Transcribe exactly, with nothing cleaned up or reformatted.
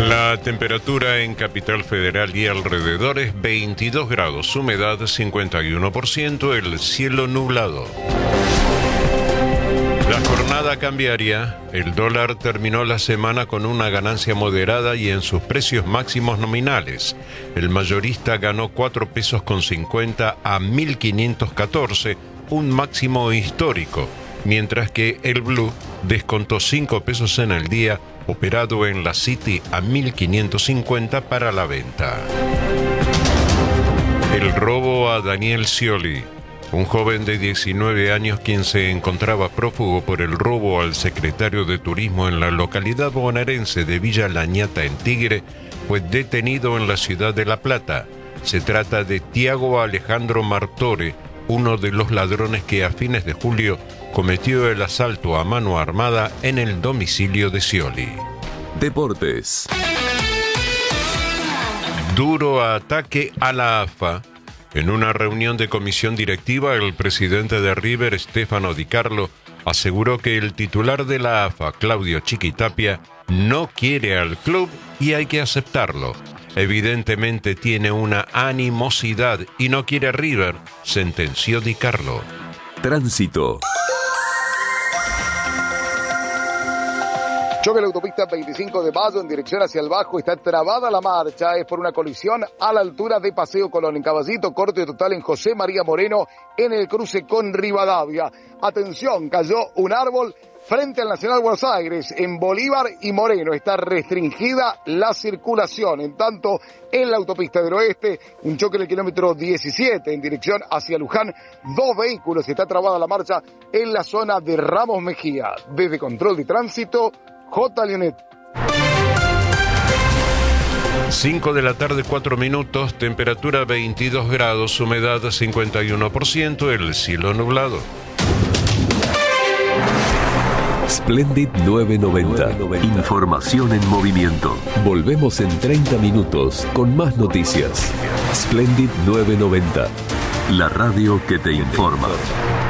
La temperatura en Capital Federal y alrededores veintidós grados, humedad cincuenta y uno por ciento, el cielo nublado. La jornada cambiaria, el dólar terminó la semana con una ganancia moderada y en sus precios máximos nominales. El mayorista ganó cuatro pesos con cincuenta a mil quinientos catorce, un máximo histórico, mientras que el Blue descontó cinco pesos en el día, operado en la City a mil quinientos cincuenta para la venta. El robo a Daniel Scioli. Un joven de diecinueve años quien se encontraba prófugo por el robo al secretario de Turismo en la localidad bonaerense de Villa Lañata en Tigre fue detenido en la ciudad de La Plata. Se trata de Tiago Alejandro Martore, uno de los ladrones que a fines de julio cometió el asalto a mano armada en el domicilio de Scioli. Deportes. Duro ataque a la A F A. En una reunión de comisión directiva, el presidente de River, Stefano Di Carlo, aseguró que el titular de la A F A, Claudio Chiquitapia, no quiere al club y hay que aceptarlo. Evidentemente tiene una animosidad y no quiere a River, sentenció Di Carlo. Tránsito. Choque en la autopista veinticinco de mayo en dirección hacia el Bajo, está trabada la marcha, es por una colisión a la altura de Paseo Colón. En Caballito, corte total en José María Moreno, en el cruce con Rivadavia. Atención, cayó un árbol frente al Nacional Buenos Aires, en Bolívar y Moreno. Está restringida la circulación. En tanto, en la autopista del Oeste, un choque en el kilómetro diecisiete en dirección hacia Luján. Dos vehículos, está trabada la marcha en la zona de Ramos Mejía. Desde Control de Tránsito, J. Leonet. cinco de la tarde, cuatro minutos, temperatura veintidós grados, humedad cincuenta y uno por ciento, el cielo nublado. Splendid nueve noventa. Información en movimiento. Volvemos en treinta minutos con más noticias. Splendid nueve noventa. La radio que te informa.